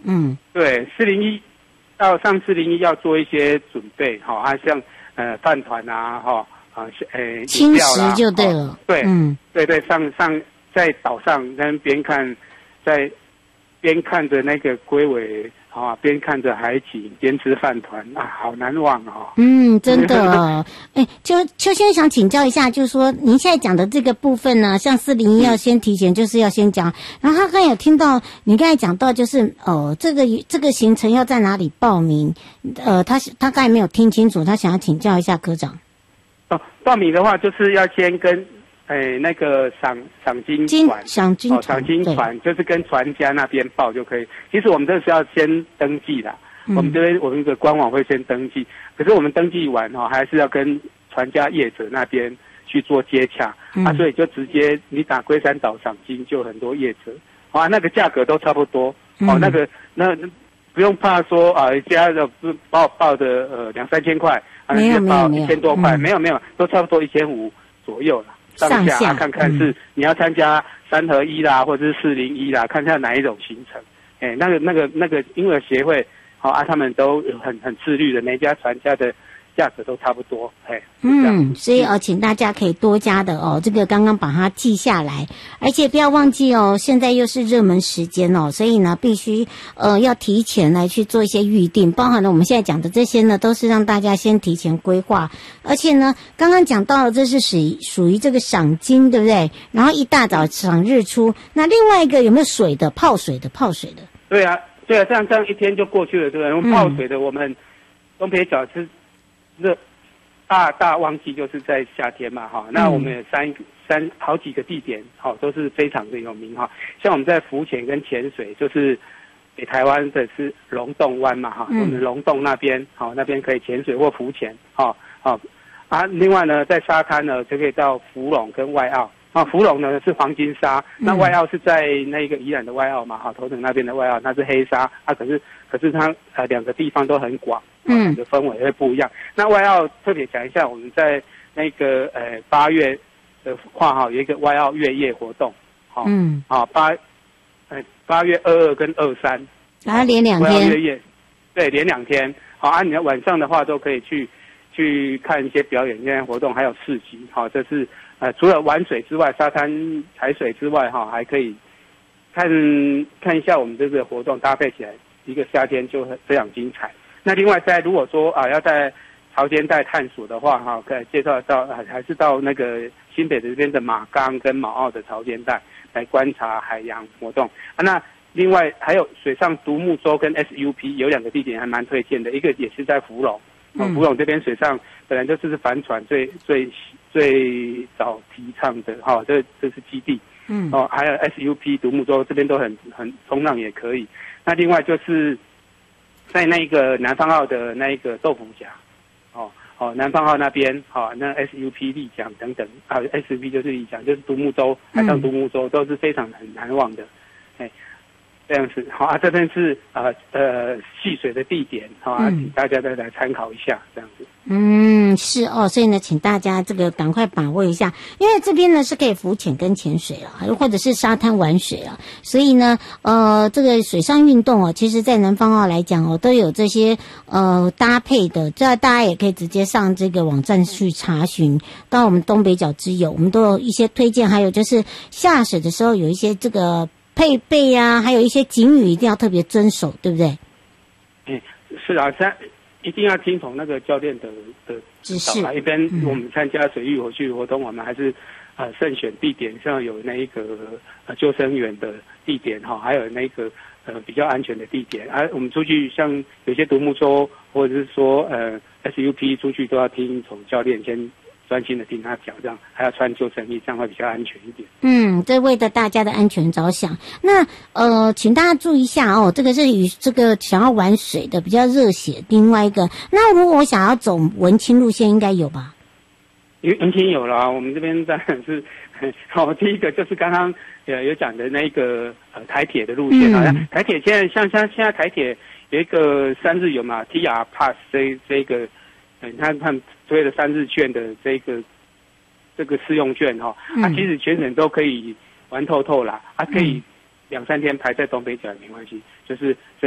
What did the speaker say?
对，401到上401要做一些准备，哈，像饭团啊，哈， 轻食就对了， 对，对，上在岛上边看，在边看着那个龟尾。边看着海景，边吃饭团啊，好难忘哦。 真的。邱先生想请教一下，就是说您现在讲的这个部分呢，像401要先提前，就是要先讲。然后他刚才有听到你刚才讲到，就是这个行程要在哪里报名？他刚才没有听清楚，他想要请教一下科长。 报名的话，就是要先跟。那个赏金团，赏金团就是跟船家那边报就可以。其实我们这是要先登记的，我们这边我们的官网会先登记。可是我们登记完还是要跟船家业者那边去做接洽所以就直接你打龟山岛赏金就很多业者那个价格都差不多那不用怕说一家的报的2-3千块没有 1000多块没有都差不多1500左右了。上下看看是你要参加3合1啦，或者是401啦，看看哪一种行程。那个，因为协会他们都很自律的，每家船家的价格都差不多。 所以请大家可以多加的这个刚刚把它记下来，而且不要忘记现在又是热门时间所以呢必须要提前来去做一些预定，包含了我们现在讲的这些呢，都是让大家先提前规划。而且呢，刚刚讲到了这是属于这个赏金，对不对？然后一大早赏日出，那另外一个有没有水的？泡水的。对啊， 这样一天就过去了，对不对？泡水的，我们东北角是热。大旺季就是在夏天嘛那我们有好几个地点都是非常的有名像我们在浮潜跟潜水，就是北台湾的是龙洞湾嘛我们龙洞那边那边可以潜水或浮潜另外呢在沙滩呢就可以到福隆跟外澳福隆呢是黄金沙，那外澳是在那个宜兰的外澳嘛头城那边的外澳它是黑沙可是它两个地方都很广的氛围会不一样。那外澳特别讲一下，我们在那个8月的话有一个外澳月夜活动8月22跟23 连2天月夜，对，连2天你要晚上的话都可以去看一些表演、这些活动，还有市集这是除了玩水之外，沙滩踩水之外还可以看一下我们这个活动搭配起来，一个夏天就非常精彩。那另外如果说要在潮间带探索的话可以介绍到还是到那个新北这边的马冈跟毛澳的潮间带来观察海洋活动那另外还有水上独木舟跟 SUP 有2个地点还蛮推荐的，一个也是在福隆福隆这边水上本来就是帆船最早提倡的这是基地还有 SUP 独木舟这边都很冲浪也可以。那另外就是在那个南方澳的那个豆腐甲南方澳那边那 SUP 立桨等等SUP 就是立桨，就是独木舟海上独木舟都是非常很难忘的这样子这边是戏水的地点请大家再来参考一下这样子。 是所以呢请大家这个赶快把握一下，因为这边呢是可以浮潜跟潜水或者是沙滩玩水所以呢这个水上运动其实在南方澳来讲都有这些搭配的，这大家也可以直接上这个网站去查询。到我们东北角之友我们都有一些推荐，还有就是下水的时候有一些这个配备还有一些警语一定要特别遵守，对不对？ 是一定要听从那个教练的指示一边我们参加水域活动我们还是慎选地点，像有那一个救生员的地点还有那个比较安全的地点我们出去像有些独木舟或者是说SUP 出去都要听从教练先专心的听他讲，这样还要穿救生衣，这样会比较安全一点。 这为了大家的安全着想。那请大家注意一下这个是与这个想要玩水的比较热血。另外一个，那如果我想要走文青路线，应该有吧？ 文青有了我们这边当然是第一个就是刚刚有讲的那个台铁的路线台铁现在台铁有一个3日游嘛 TR Pass 这个他们推了3日券的这个试用券其实全省都可以玩透透啦可以2-3天排在东北角也没关系，就是